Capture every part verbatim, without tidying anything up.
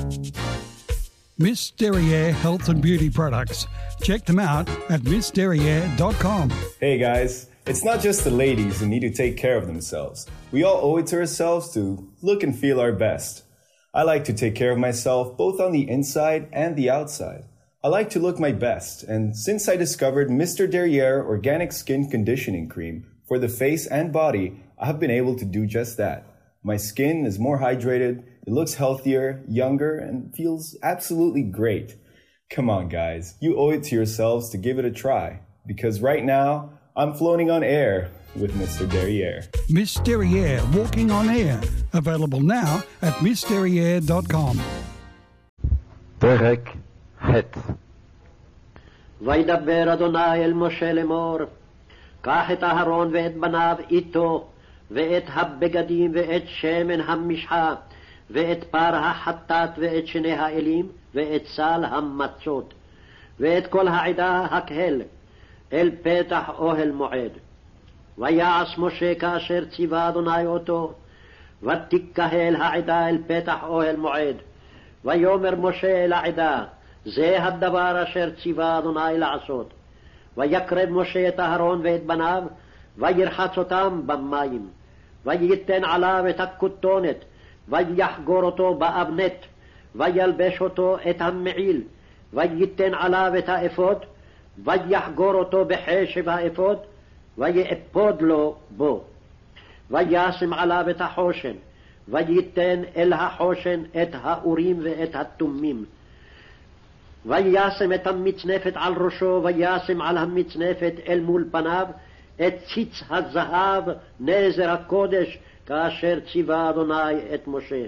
Miss Derriere Health and Beauty Products. Check them out at miss derriere dot com. Hey guys, it's not just the ladies who need to take care of themselves. We all owe it to ourselves to look and feel our best. I like to take care of myself both on the inside and the outside. I like to look my best, and since I discovered Mister Derriere Organic Skin Conditioning Cream for the face and body, I have been able to do just that. My skin is more hydrated, it looks healthier, younger, and feels absolutely great. Come on, guys. You owe it to yourselves to give it a try. Because right now, I'm floating on air with Mister Derriere. Miss Derriere Walking on Air. Available now at miss derriere dot com. פרק ח' וידבר אדוני אל משה לאמור, קח את אהרון ואת בניו איתו, ואת הבגדים ואת שמן המשחה, ואת פר החטאת ואת שני האלים, ואת סל המצות, ואת כל העדה הקהל, אל פתח אוהל מועד. ויעש משה כאשר ציווה אדוני אותו, ותקהל העדה אל פתח אוהל מועד. ויאמר משה אל העדה, זה הדבר אשר ציווה אדוני לעשות. ויקרב משה את אהרון ואת בניו, וירחץ אותם במים. וייתן עליו את הכותונת, ויחגור אותו באבנת, וילבש אותו את המעיל, וייתן עליו את האפוד, ויחגור אותו בחשב האפוד, ויאפוד לו בו. וישם עליו את החושן, וייתן אל החושן את האורים ואת התומים. וישם את המצנפת על ראשו, וישם על המצנפת אל מול פניו את ציץ הזהב נזר הקודש, כאשר ציווה אדוני את משה.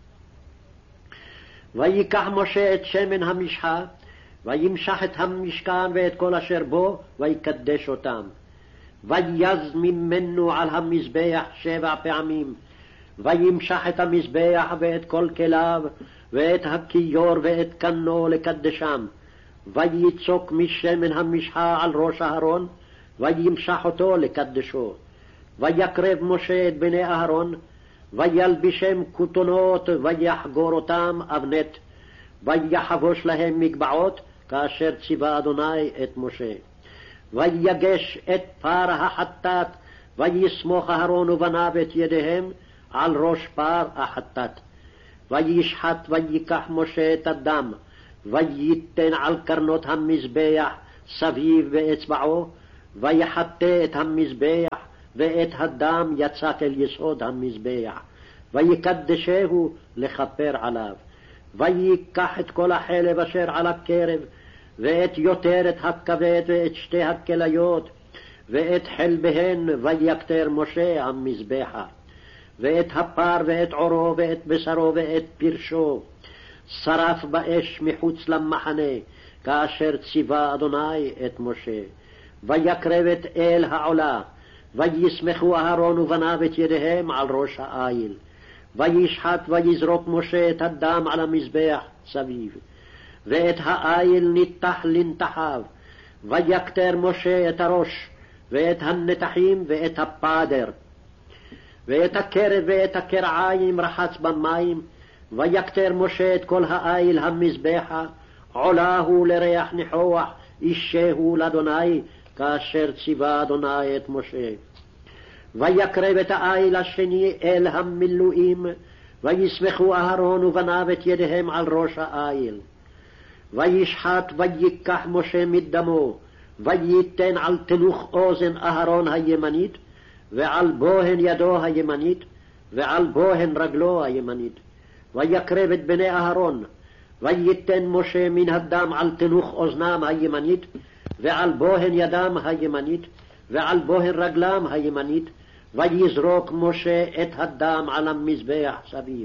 ויקח משה את שמן המשחה, וימשח את המשכן ואת כל אשר בו, ויקדש אותם. ויז ממנו על המזבח שבע פעמים, וימשח את המזבח ואת כל כליו, ואת הכיור ואת קנו לקדשם. ויצוק משמן המשחה על ראש אהרון, וימשח אותו לקדשו. ויקרב משה את בני אהרון, וילבישם כותונות, ויחגור אותם אבנת, ויחבוש להם מגבעות, כאשר ציווה אדוני את משה. ויגש את פר החטאת, ויסמוך אהרון ובניו את ידיהם על ראש פר החטאת. וישחט ויקח משה את הדם, וייתן על קרנות המזבח סביב באצבעו, ויחטא את המזבח, ואת הדם יצק אל יסוד המזבח, ויקדשהו לכפר עליו. ויקח את כל החלב אשר על הקרב, ואת יותרת הכבד, ואת שתי הכליות, ואת חלביהן, ויקטר משה המזבחה. ואת הפר, ואת עורו, ואת בשרו, ואת פרשו, שרף באש מחוץ למחנה, כאשר ציווה אדוני את משה. ויקרב את אל העולה, ויסמכו אהרון ובניו את ידיהם על ראש העיל. וישחט ויזרוק משה את הדם על המזבח סביב, ואת העיל ניתח לנתחיו. ויקטר משה את הראש, ואת הנתחים, ואת הפדר, ואת הקרב ואת הקרעיים רחץ במים. ויקטר משה את כל העיל המזבחה, עולה הוא לריח ניחוח, אישהו לאדוני, כאשר ציווה אדוני את משה. ויקרב את העיל השני אל המילואים, ויסמכו אהרון ובניו את ידיהם על ראש העיל. וישחט ויקח משה מדמו, וייתן על תנוך אוזן אהרון הימנית, ועל בוהן ידו הימנית, ועל בוהן רגלו הימנית. ויקרב את בני אהרון, וייתן משה מן הדם על תנוך אוזנם הימנית, ועל בוהן ידם הימנית, ועל בוהן רגלם הימנית, ויזרוק משה את הדם על המזבח סביב.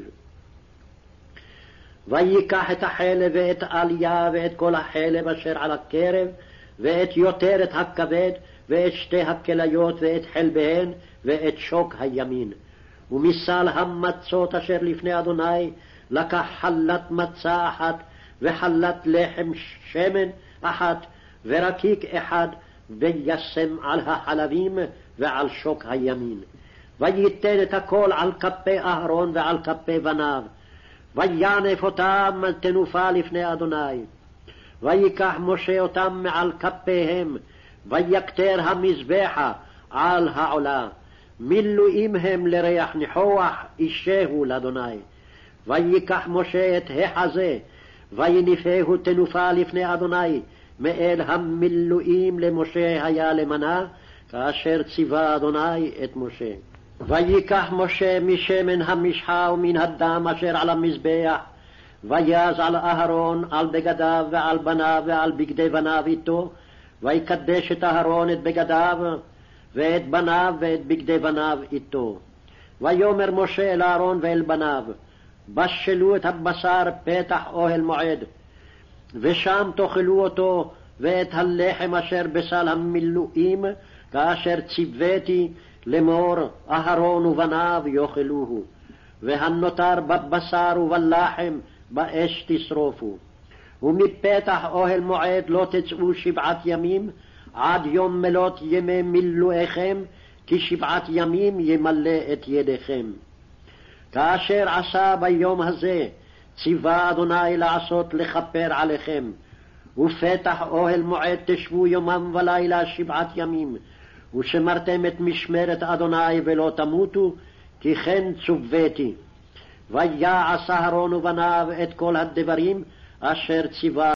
ויקח את החלב ואת העלייה ואת כל החלב אשר על הקרב, ואת יותרת הכבד, ואת שתי הכליות, ואת חלביהן, ואת שוק הימין. ומסל המצות אשר לפני אדוני לקח חלת מצה אחת, וחלת לחם שמן אחת, ורקיק אחד, וישם על החלבים ועל שוק הימין. וייתן את הכל על כפי אהרון ועל כפי בניו, וינף אותם על תנופה לפני אדוני. ויקח משה אותם מעל כפיהם, ויקטר המזבחה על העולה. מילואים הם לריח ניחוח, אישהו לאדוני. ויקח משה את החזה, ויניפהו תנופה לפני אדוני, מאל המילואים למשה היה למנה, כאשר ציווה אדוני את משה. ויקח משה משמן המשחה ומן הדם אשר על המזבח, ויז על אהרון, על בגדיו ועל בניו ועל בגדי בניו איתו, ויקדש את אהרון את בגדיו, ואת בניו ואת בגדי בניו איתו. ויאמר משה אל אהרון ואל בניו, בשלו את הבשר פתח אוהל מועד, ושם תאכלו אותו, ואת הלחם אשר בסל המילואים, כאשר ציוויתי לאמור, אהרון ובניו יאכלוהו, והנותר בבשר ובלחם באש תשרופו. ומפתח אוהל מועד לא תצאו שבעת ימים, עד יום מלות ימי מילואיכם, כי שבעת ימים ימלא את ידיכם. כאשר עשה ביום הזה, ציווה אדוני לעשות לכפר עליכם, ופתח אוהל מועד תשבו יומם ולילה שבעת ימים, ושמרתם את משמרת אדוני ולא תמותו, כי כן צוויתי. ויעש אהרון ובניו את כל הדברים אשר ציווה